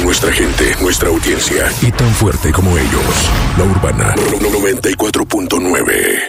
nuestra gente, nuestra audiencia. Y tan fuerte como ellos. La Urbana 94.9.